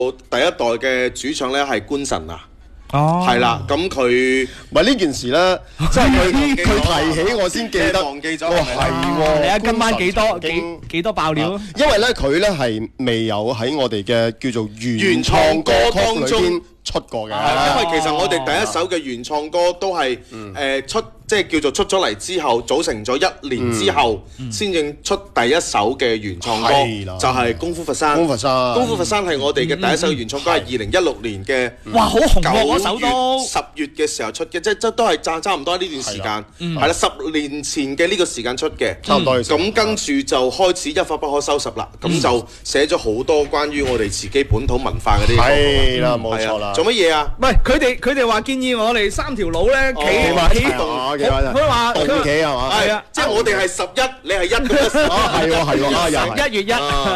第一代嘅主唱咧係官神啊。 哦， 係啦，咁佢唔係呢件事咧，即係佢提起我先記得， 忘記咗係喎。 你睇今晚幾多官神幾多爆料？ 因為咧佢咧係未有喺我哋嘅叫做原創歌曲裏邊出過嘅。 因為其實我哋第一首嘅原創歌都係即係叫做出咗嚟之後，組成咗1年之後，先至出第一首嘅原創歌，就係《功夫佛山》。功夫佛山係我哋嘅第一首原創歌，係2016年嘅哇，好紅喎！嗰首都 10月嘅時候出嘅，即都係差唔多呢段時間，係啦，10年前嘅呢個時間出嘅， 差唔多。 咁跟住就開始一發不可收拾啦，咁就寫咗好多關於我哋自己本土文化嗰啲。 係啦，冇錯啦。 做乜嘢啊？ 唔係佢哋話建議我哋3條佬咧企佢話動企係嘛？ 係啊，即係我哋係11，你係1咁樣。 係喎 1月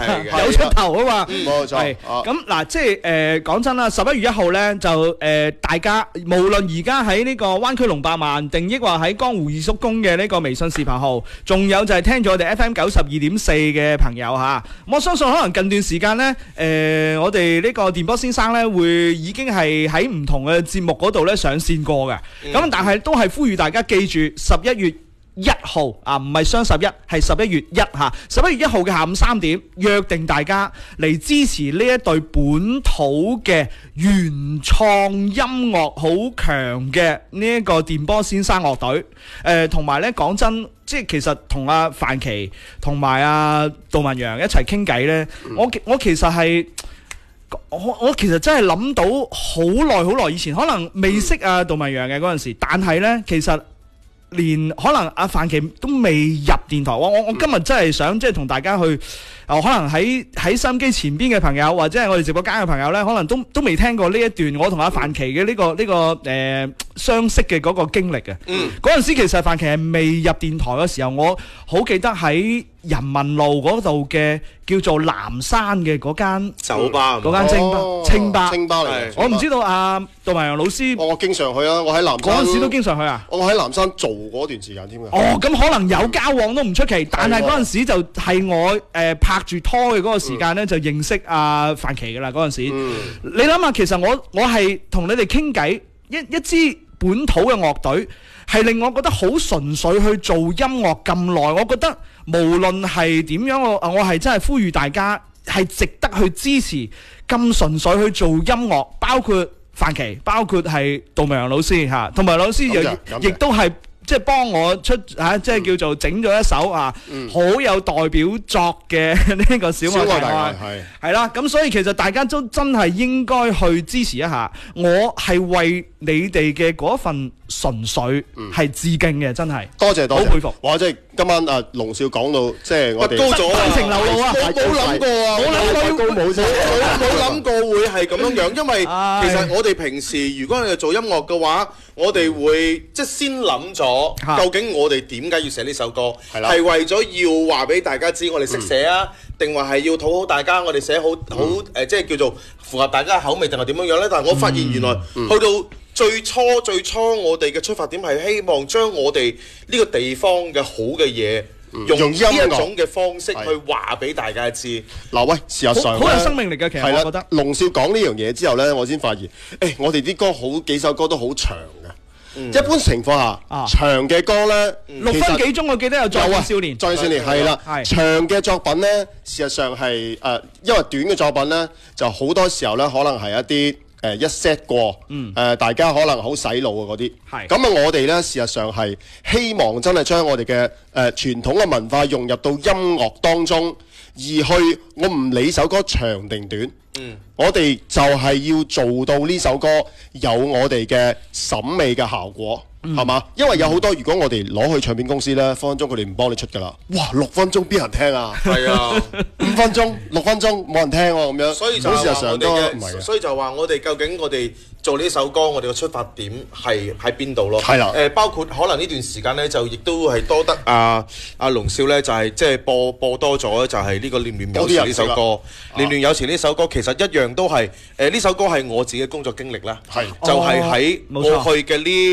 1有出頭啊嘛。 冇錯。 咁嗱，即係講真啦，11月1號咧就大家無論而家喺呢個灣區龍百萬，定抑或喺江湖二叔公嘅呢個微信視頻號，仲有就係聽咗我哋 FM 92.4嘅朋友嚇，我相信可能近段時間咧，我哋呢個電波先生咧會已經係喺唔同嘅節目嗰度咧上線過嘅。咁但係都係呼籲大家記住11月1號啊，唔係雙11，係11月1嚇。11月1號嘅下午3點，約定大家嚟支持呢一隊本土嘅原創音樂好強嘅呢一個電波先生樂隊。同埋咧講真，即係其實同阿范琪同埋阿杜文陽一齊傾偈咧，我其實係。我其實真係諗到好耐以前，可能未識阿杜文陽嘅嗰陣時，但係呢，其實連可能阿范琪都未入電台。我今日真係想即係同大家去，可能喺收音機前邊嘅朋友，或者係我哋直播間嘅朋友呢，可能都未聽過呢一段我同阿范琪嘅呢個相識嘅嗰個經歷嘅。嗰陣時其實范琪係未入電台嘅時候，我好記得喺人民路嗰度嘅叫做南山嘅嗰間酒吧， 嗰間清吧嚟嘅。 我唔知道阿杜文陽老師， 我經常去啊，我喺南山嗰陣時都經常去啊。 我喺南山做嗰段時間添嘅。 哦，咁可能有交往都唔出奇，但係嗰陣時就係我拍住拖嘅嗰個時間咧，就認識阿范琪㗎啦。嗰陣時，你諗下，其實我係同你哋傾偈，一支本土嘅樂隊係令我覺得好純粹去做音樂咁耐，我覺得無論係點樣，我係真係呼籲大家係值得去支持咁純粹去做音樂，包括范琪，包括係杜文陽老師嚇，杜文陽老師亦都係即係幫我出即係叫做整咗一首好有代表作嘅呢個小愛大愛係啦，咁所以其實大家都真係應該去支持一下，我係為你哋嘅嗰份純粹係致敬嘅，真係多謝， 好佩服。 哇！即係今晚龍少講到即係我哋高咗真情流露啊！ 冇諗過啊！冇諗過會係咁樣樣，因為其實我哋平時如果係做音樂嘅話，我哋會即係先諗咗究竟我哋點解要寫呢首歌，係為咗要話俾大家知我哋識寫啊，定話係要討好大家，我哋寫好即係叫做符合大家嘅口味，定係點樣樣呢？但係我發現原來去到最初我哋嘅出發點係希望將我哋呢個地方嘅好嘅嘢，用呢一種嘅方式去話俾大家知。 嗱喂，事實上好有生命力嘅，其實我覺得。 龍少講呢樣嘢之後呢，我先發現，我哋啲歌好幾首歌都好長嘅。一般情況下，長嘅歌呢 ，6分幾鐘，我記得有《再見少年》。 再見少年係啦，長嘅作品呢，事實上係因為短嘅作品呢，就好多時候呢，可能係一啲。一 set 過，大家可能好洗腦嘅嗰啲，咁啊我哋呢，事實上係希望真係將我哋嘅傳統嘅文化融入到音樂當中，而去我唔理首歌長定短，我哋就係要做到呢首歌有我哋嘅審美嘅效果。係嘛？因為有好多，如果我哋攞去唱片公司呢，分分鐘佢哋唔幫你出㗎啦。哇，6分鐘邊人聽啊？係啊，5分鐘、6分鐘冇人聽喎，咁樣。所以就事實上都唔係。所以就話我哋究竟我哋做呢首歌，我哋嘅出發點係喺邊度咯？係啦。包括可能呢段時間呢，就亦都係多得阿龍少呢，就係即係播多咗，就係呢個念念有詞呢首歌。念念有詞呢首歌其實一樣都係呢首歌係我自己嘅工作經歷啦。係。就係喺過去嘅呢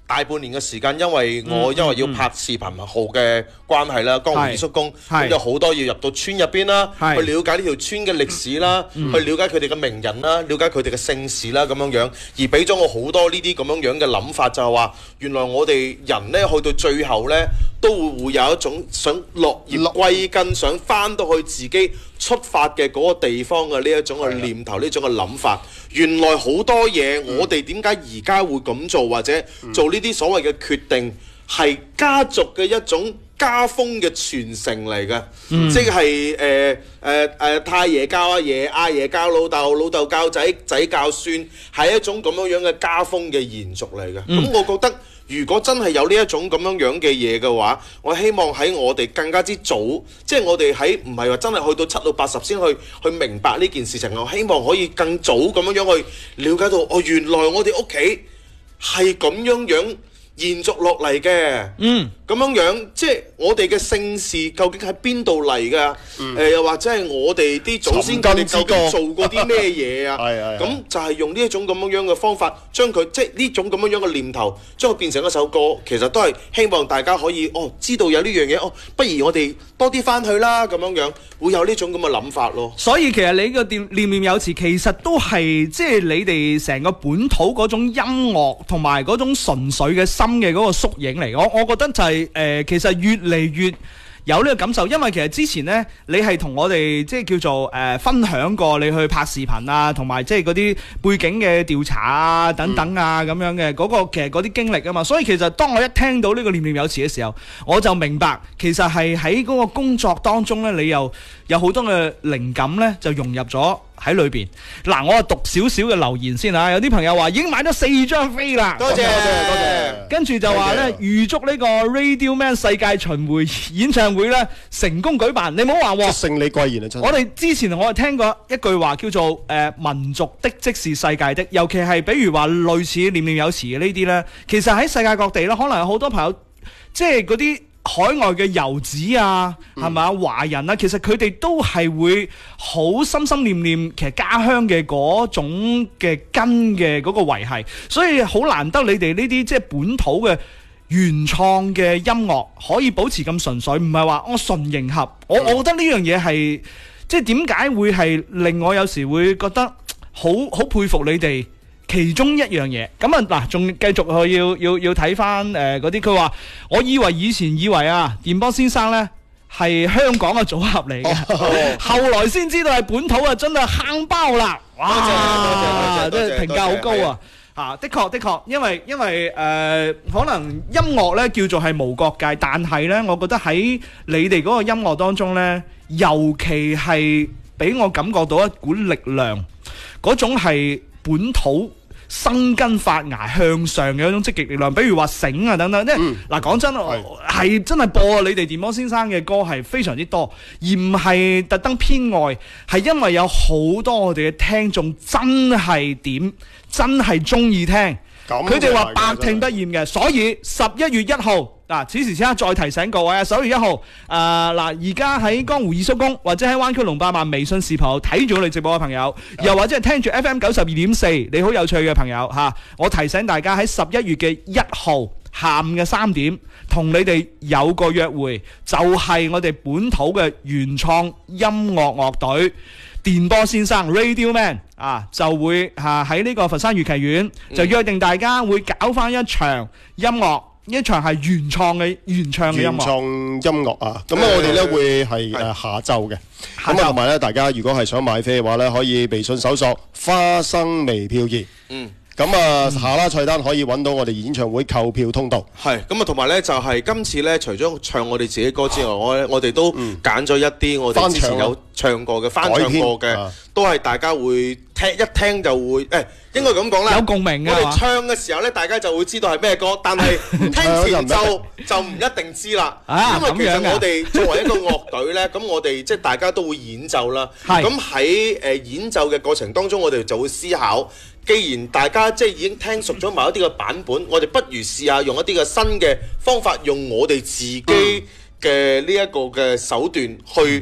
大半年嘅時間，因為要拍視頻號嘅關係啦，江湖二叔公咁有好多要入到村入邊啦，去了解呢條村嘅歷史啦，去了解佢哋嘅名人啦，了解佢哋嘅姓氏啦咁樣，而俾咗我好多呢啲咁樣嘅諗法，就係話原來我哋人呢，去到最後呢，都會有一種想落葉歸根，想翻到去自己出發嘅嗰個地方嘅呢一種嘅念頭，呢種嘅諗法。原來好多嘢，我哋點解而家會咁做，或者做呢啲所謂嘅決定，係家族嘅一種家風嘅傳承嚟嘅，即係太爺教阿爺，阿爺教老豆，老豆教仔，仔教孫，係一種咁樣嘅家風嘅延續嚟嘅。咁我覺得，如果真係有呢一種咁樣嘅嘢嘅話，我希望喺我哋更加之早，即係我哋喺唔係話真係去到7到80先去明白呢件事情，我希望可以更早咁樣去了解到，原來我哋屋企係咁樣延續落嚟嘅，咁樣即係我哋嘅姓氏究竟喺邊度嚟㗎？又或者係我哋啲祖先佢哋究竟做過啲咩嘢啊？咁就係用呢一種咁樣嘅方法，將佢即係呢種咁樣嘅念頭，將佢變成一首歌。其實都係希望大家可以知道有呢樣嘢，不如我哋多啲翻去啦，咁樣會有呢種咁嘅諗法咯。 所以其實你個念念有詞，其實都係即係你哋成個本土嗰種音樂同埋嗰種純粹嘅心嘅嗰個縮影嚟。我覺得就係其實越嚟越有呢個感受，因為其實之前呢，你係同我哋即係叫做分享過你去拍視頻啊，同埋即係嗰啲背景嘅調查啊等等啊咁樣嘅嗰個其實嗰啲經歷啊嘛，所以其實當我一聽到呢個念念有詞嘅時候，我就明白其實係喺嗰個工作當中呢，你又有好多嘅靈感呢，就融入咗喺裏邊。嗱，我讀少少嘅留言先啊，有啲朋友話已經買咗4張飛啦， 多謝多謝， 跟住就話呢，預祝呢個 Radio Man 世界巡迴演唱會呢成功舉辦。你唔好話喎， 勝利貴言啊！真係。 我哋之前我係聽過一句話叫做民族的即是世界的，尤其係比如話類似念念有詞嘅呢啲呢，其實喺世界各地呢，可能有好多朋友即係嗰啲海外嘅遊子啊，係咪啊，華人啊，其實佢哋都係會好心心念念其實家鄉嘅嗰種嘅根嘅嗰個維繫，所以好難得你哋呢啲即係本土嘅原創嘅音樂可以保持咁純粹，唔係話我純迎合。我覺得呢樣嘢係即係點解會係令我有時會覺得好佩服你哋其中一樣嘢。咁啊嗱，仲繼續要睇翻嗰啲。佢話我以為啊電波先生呢係香港嘅組合嚟嘅，後來先知道係本土啊，真係坑包啦！哇，多謝，評價好高啊！的確，因為可能音樂呢叫做係無國界，但係呢，我覺得喺你哋嗰個音樂當中呢，尤其係俾我感覺到一股力量，嗰種係本土生根發芽向上嘅一種積極力量，比如話醒啊等等。嗱，講真係真係播你哋電波先生嘅歌係非常之多，而唔係特登偏愛，係因為有好多我哋嘅聽眾真係中意聽，佢哋話百聽不厭嘅。所以11月1號嗱，此時此刻再提醒各位啊，11月1號而家喺江湖二叔公或者喺灣區龍8萬微信視頻睇住我哋直播嘅朋友，又或者係聽住 FM 92.4你好有趣嘅朋友我提醒大家喺11月嘅1號下午嘅3點，同你哋有個約會，就係我哋本土嘅原創音樂樂隊電波先生 Radio Man 就會喺呢個佛山粵劇院就約定大家會搞翻一場音樂，一場係原創嘅音樂。原創音樂咁我哋呢會係下晝嘅。咁同埋呢，大家如果係想買飛嘅話呢，可以微信搜索花生微漂兒。咁下拉菜單可以揾到我哋演唱會購票通道。 係咁同埋呢就係今次呢，除咗唱我哋自己歌之外，我哋都揀咗一啲我哋之前有唱過嘅翻唱過嘅，都係大家會一聽就會應該咁講啦， 有共鳴嘅。 我哋唱嘅時候呢，大家就會知道係咩歌，但係聽前奏就唔一定知啦。因為其實我哋作為一個樂隊呢，咁我哋即係大家都會演奏啦。咁喺演奏嘅過程當中，我哋就會思考。既然大家即係已經聽熟咗某一啲嘅版本，我哋不如試下用一啲嘅新嘅方法，用我哋自己嘅呢一個嘅手段去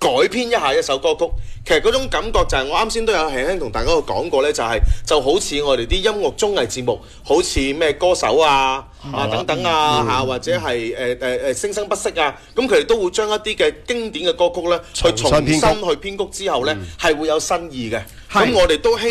改編一下一首歌曲，其實嗰種感覺就係我啱先都有輕輕同大家講過呢，就好似我哋啲音樂綜藝節目，好似咩歌手等等或者係聲生不息咁佢哋都會將一啲嘅經典嘅歌曲呢去重新去編曲之後呢，係會有新意嘅。咁我哋都希